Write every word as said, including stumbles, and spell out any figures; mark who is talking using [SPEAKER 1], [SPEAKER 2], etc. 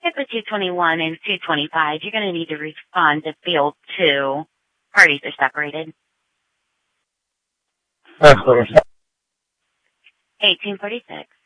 [SPEAKER 1] Stick with two twenty-one and two twenty-five. You're going to need to respond to field two. Parties are separated.
[SPEAKER 2] That's clear.
[SPEAKER 1] eighteen forty-six.